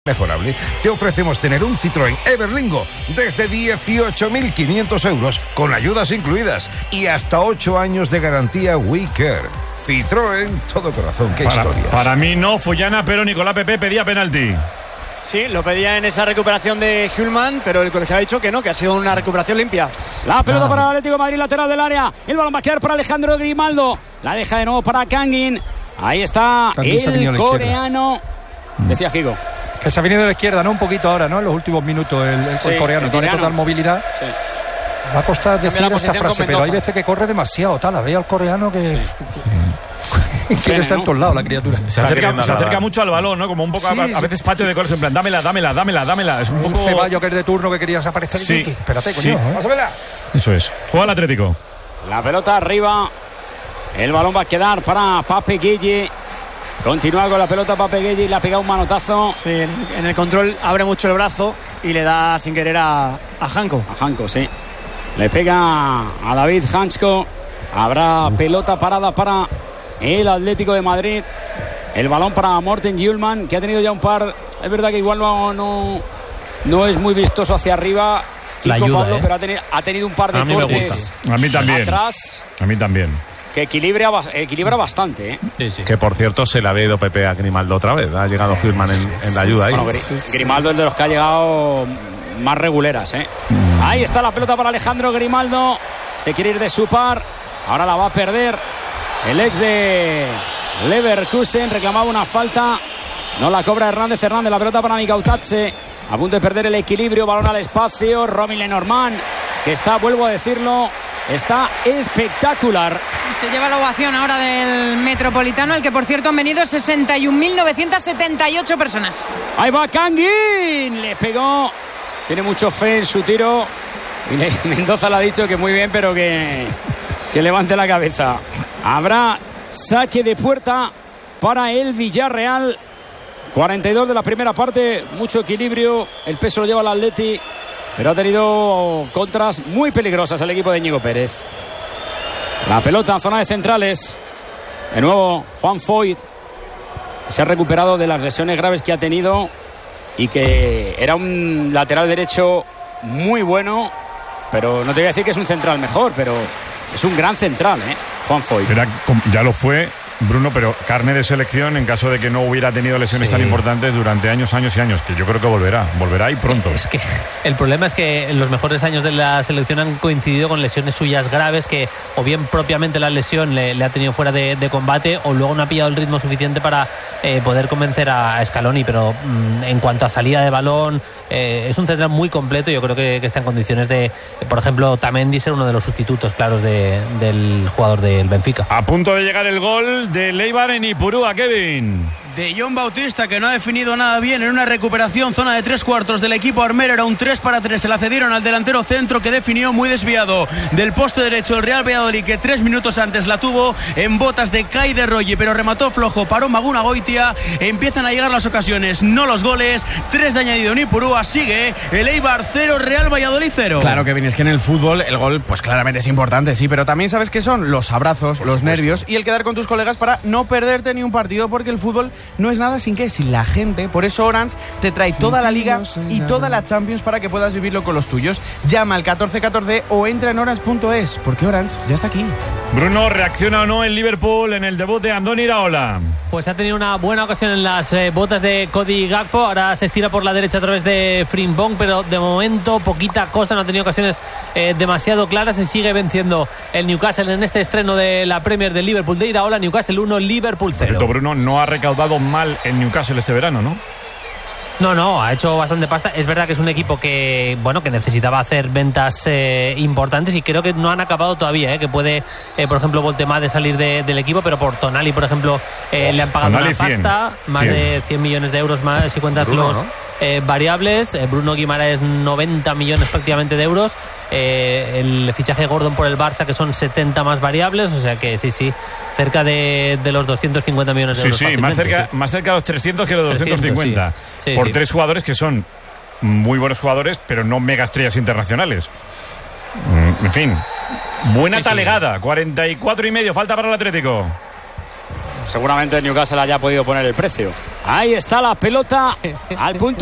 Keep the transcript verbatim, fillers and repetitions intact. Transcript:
mejorable, te ofrecemos tener un Citroën Everlingo desde dieciocho mil quinientos euros con ayudas incluidas y hasta ocho años de garantía WeCare. Citroën, todo corazón, qué para, historias. Para mí no, Fullana, pero Nicolás Pepe pedía penalti. Sí, lo pedía en esa recuperación de Hjulman, pero el colegiado ha dicho que no, que ha sido una recuperación limpia. La pelota para el Atlético de Madrid, lateral del área. El balón va a quedar para Alejandro Grimaldo. La deja de nuevo para Kangin. Ahí está Kangin el coreano. Decía Gigo. Que se ha venido de la izquierda, ¿no? Un poquito ahora, ¿no? En los últimos minutos el, el, sí, el coreano. El tiene coreano. Total movilidad. Sí. Va a costar decir esta frase, pero hay veces que corre demasiado, tal. Veo al coreano que... Sí. Sí. Quiere estar en todos lados la criatura. Se acerca, se acerca mucho al balón, ¿no? Como un poco, sí, a, a veces patio de corres en plan, dámela, dámela, dámela, dámela. Es un, un poco... Ceballo que es de turno que querías aparecer. Sí. Aquí. Espérate, coño. Sí. ¿eh? Pásamela. Eso es. Juega el Atlético. La pelota arriba. El balón va a quedar para Pape Gueye. Continúa con la pelota Pape Gueye y le ha pegado un manotazo. Sí, en el control abre mucho el brazo y le da sin querer a, a Janko. A Janko, sí. Le pega a David Janko. Habrá pelota parada para el Atlético de Madrid. El balón para Morten Hjulman, que ha tenido ya un par. Es verdad que igual no, no, no es muy vistoso hacia arriba. La ayuda, Pablo, ¿eh? Pero ha tenido, ha tenido un par de cortes. A mí también. Atrás. A mí también. Que equilibra, equilibra bastante, ¿eh? Sí, sí. Que por cierto se le ha ido Pepe a Grimaldo otra vez. Ha llegado Hjulman en, en la ayuda ahí. Bueno, Gr Grimaldo es de los que ha llegado más reguleras, ¿eh? Mm. Ahí está la pelota para Alejandro Grimaldo. Se quiere ir de su par. Ahora la va a perder. El ex de Leverkusen reclamaba una falta. No la cobra Hernández Hernández. La pelota para Mikautadze. A punto de perder el equilibrio. Balón al espacio. Romy Lenormand, que está, vuelvo a decirlo, está espectacular. Se lleva la ovación ahora del Metropolitano, al que por cierto han venido sesenta y un mil novecientas setenta y ocho personas. Ahí va Kangin. Le pegó. Tiene mucho fe en su tiro. Y le, Mendoza le ha dicho que muy bien, pero que, que levante la cabeza. Habrá saque de puerta para el Villarreal. cuarenta y dos de la primera parte. Mucho equilibrio. El peso lo lleva el Atleti, pero ha tenido contras muy peligrosas el equipo de Íñigo Pérez. La pelota en zona de centrales. De nuevo Juan Foyth. Se ha recuperado de las lesiones graves que ha tenido y que era un lateral derecho muy bueno. Pero no te voy a decir que es un central mejor, pero es un gran central, ¿eh? Juan Foyth. Era, ya lo fue, Bruno, pero carne de selección en caso de que no hubiera tenido lesiones sí. tan importantes durante años, años y años, que yo creo que volverá, volverá y pronto. Es que el problema es que en los mejores años de la selección han coincidido con lesiones suyas graves, que o bien propiamente la lesión le, le ha tenido fuera de, de combate, o luego no ha pillado el ritmo suficiente para eh, poder convencer a Scaloni, pero mmm, en cuanto a salida de balón, eh, es un central muy completo. Yo creo que, que está en condiciones de, por ejemplo, Tamendi ser uno de los sustitutos claros de, del jugador del Benfica. A punto de llegar el gol de Leibar en Ipurúa, Kevin. De John Bautista, que no ha definido nada bien en una recuperación, zona de tres cuartos del equipo armero. Era un tres para tres, se la cedieron al delantero centro, que definió muy desviado del poste derecho el Real Valladolid, que tres minutos antes la tuvo en botas de Kai de Roye, pero remató flojo, paró Maguna Goitia. Empiezan a llegar las ocasiones, no los goles. Tres de añadido en Ipurúa. Sigue el Eibar cero, Real Valladolid cero. Claro, Kevin, es que en el fútbol el gol pues claramente es importante, sí, pero también sabes que son los abrazos, Por los supuesto. nervios y el quedar con tus colegas para no perderte ni un partido, porque el fútbol no es nada sin qué, sin la gente. Por eso Orange te trae toda la Liga y toda la Champions para que puedas vivirlo con los tuyos. Llama al catorce catorce o entra en orange punto es, porque Orange ya está aquí. Bruno, ¿reacciona o no el Liverpool en el debut de Andoni Iraola? Pues ha tenido una buena ocasión en las eh, botas de Cody Gakpo. Ahora se estira por la derecha a través de Frimpong, pero de momento poquita cosa. No ha tenido ocasiones eh, demasiado claras. Se sigue venciendo el Newcastle en este estreno de la Premier del Liverpool de Iraola. Newcastle uno, Liverpool cero. Cierto, Bruno, no ha recaudado mal en Newcastle este verano, ¿no? No, no, ha hecho bastante pasta. Es verdad que es un equipo que, bueno, que necesitaba hacer ventas eh, importantes, y creo que no han acabado todavía, eh, que puede, eh, por ejemplo, Voltemade salir de, del equipo, pero por Tonali, por ejemplo, eh, oh, le han pagado Tonali una pasta, cien. Más cien. De cien millones de euros más si cuentas Bruno, los... ¿no? Eh, variables. eh, Bruno Guimaraes noventa millones prácticamente de euros, eh, el fichaje Gordon por el Barça, que son setenta más variables, o sea que sí, sí, cerca de, de los doscientos cincuenta millones de sí, euros. Sí, sí, más cerca, más cerca de los trescientos que los doscientos cincuenta, sí. Sí, por sí. tres jugadores que son muy buenos jugadores, pero no mega estrellas internacionales. En fin, buena sí, talegada, sí. cuarenta y cuatro y medio, falta para el Atlético. seguramente el Newcastle haya podido poner el precio. Ahí está la pelota al punto